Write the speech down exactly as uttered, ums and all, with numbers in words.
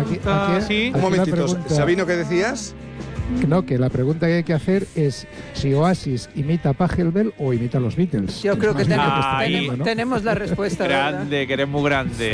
pregunta, aquí- sí. aquí- Un momentito, la pregunta- Sabino, ¿qué decías? No, que la pregunta que hay que hacer es si Oasis imita a Pachelbel o imita a los Beatles. Yo creo que Más bien tenemos, que está Ahí. viendo, ¿no? tenemos la respuesta. ¿verdad? Grande, que eres muy grande.